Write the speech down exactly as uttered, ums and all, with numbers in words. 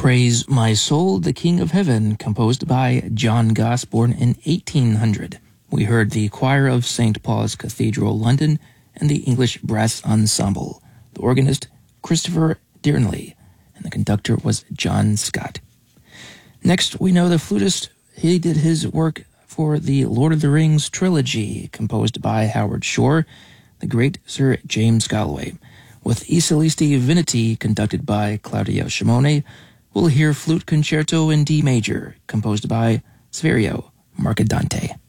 Praise My Soul, the King of Heaven, composed by John Goss, born in eighteen hundred. We heard the choir of Saint Paul's Cathedral, London, and the English Brass Ensemble. The organist, Christopher Dearnley, and the conductor was John Scott. Next, we know the flutist. He did his work for the Lord of the Rings trilogy, composed by Howard Shore, the great Sir James Galway. With I Celesti Veneti, conducted by Claudio Shimone, we'll hear Flute Concerto in D major, composed by Saverio Mercadante.